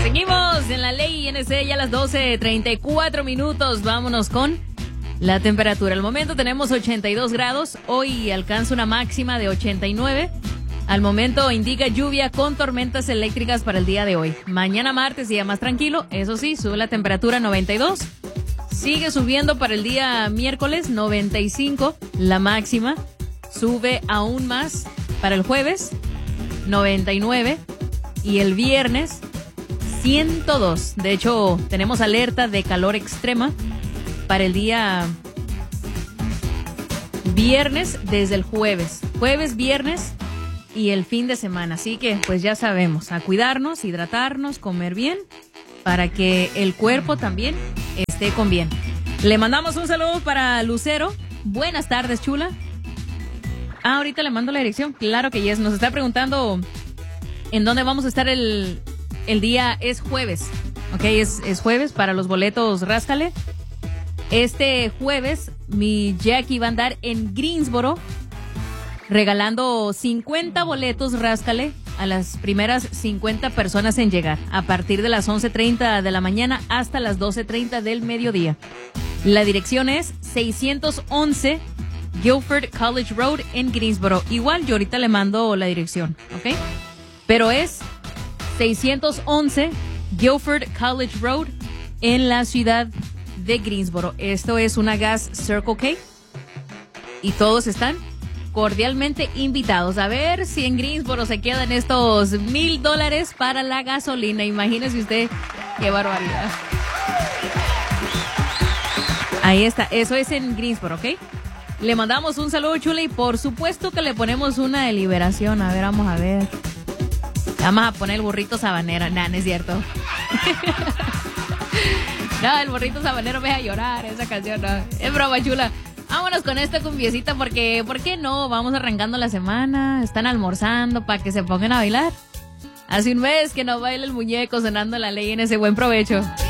Seguimos en la ley INC ya a las 12:34 minutos. Vámonos con la temperatura. Al momento tenemos 82 grados. Hoy alcanza una máxima de 89. Al momento indica lluvia con tormentas eléctricas para el día de hoy. Mañana martes día más tranquilo. Eso sí, sube la temperatura a 92. Sigue subiendo para el día miércoles 95. La máxima sube aún más para el jueves 99. Y el viernes 102. De hecho, tenemos alerta de calor extrema para el día viernes desde el jueves. Jueves, viernes y el fin de semana. Así que, pues ya sabemos, a cuidarnos, hidratarnos, comer bien, para que el cuerpo también esté con bien. Le mandamos un saludo para Lucero. Buenas tardes, chula. Ahorita le mando la dirección. Claro que yes. Nos está preguntando en dónde vamos a estar el día. Es jueves. Ok, es jueves para los boletos Ráscale. Este jueves mi Jackie va a andar en Greensboro regalando 50 boletos Ráscale a las primeras 50 personas en llegar a partir de las 11:30 de la mañana hasta las 12:30 del mediodía. La dirección es 611 Guilford College Road en Greensboro. Igual yo ahorita le mando la dirección, ¿ok? Pero es 611 Guilford College Road en la ciudad de Greensboro. Esto es una gas Circle K y todos están cordialmente invitados. A ver si en Greensboro se quedan estos $1,000 para la gasolina. Imagínese usted qué barbaridad. Ahí está, eso es en Greensboro, ¿ok? Le mandamos un saludo, chula, y por supuesto que le ponemos una deliberación. A ver, vamos a ver. Vamos a poner el burrito sabanero. Nah, no es cierto. No, el burrito sabanero me deja llorar, esa canción, no. Es broma, chula. Vámonos con esta cumbiecita porque, ¿por qué no? Vamos arrancando la semana, están almorzando para que se pongan a bailar. Hace un mes que no baila el muñeco sonando la ley en ese buen provecho.